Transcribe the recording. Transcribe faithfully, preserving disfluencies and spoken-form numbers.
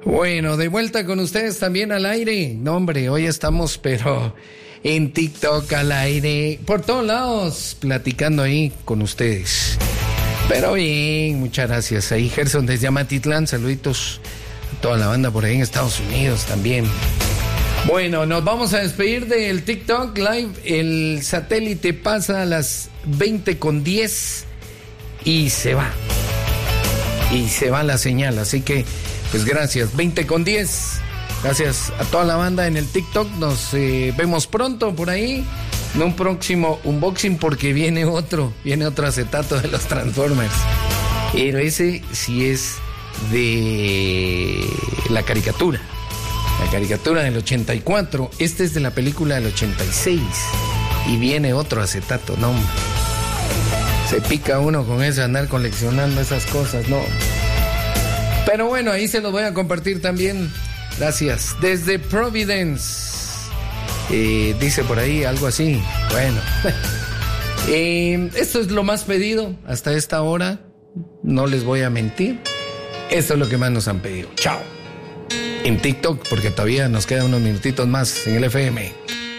Bueno, de vuelta con ustedes también al aire. No, hombre, hoy estamos, pero en TikTok al aire, por todos lados, platicando ahí con ustedes. Pero bien, muchas gracias. Ahí Gerson desde Amatitlán, saluditos a toda la banda por ahí en Estados Unidos también. Bueno, nos vamos a despedir del TikTok Live. El satélite pasa a las veinte con diez y se va. Y se va la señal, así que, pues gracias. veinte con diez. Gracias a toda la banda en el TikTok. Nos eh, vemos pronto por ahí. En un próximo unboxing porque viene otro. Viene otro acetato de los Transformers. Pero ese sí es de la caricatura. La caricatura del ochenta y cuatro. Este es de la película del ochenta y seis. Y viene otro acetato, no. Se pica uno con eso, andar coleccionando esas cosas, no. Pero bueno, ahí se los voy a compartir también. Gracias. Desde Providence. Eh, dice por ahí algo así. Bueno. eh, esto es lo más pedido hasta esta hora. No les voy a mentir. Esto es lo que más nos han pedido. Chao. En TikTok, porque todavía nos quedan unos minutitos más en el F M.